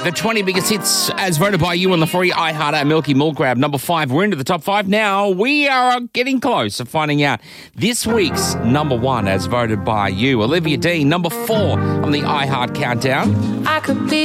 The 20 biggest hits as voted by you on the free iHeart Milky Milk Grab. Number 5, we're into the top 5 now. We are getting close to finding out this week's number 1 as voted by you. Olivia Dean, number 4 on the iHeart Countdown. I could be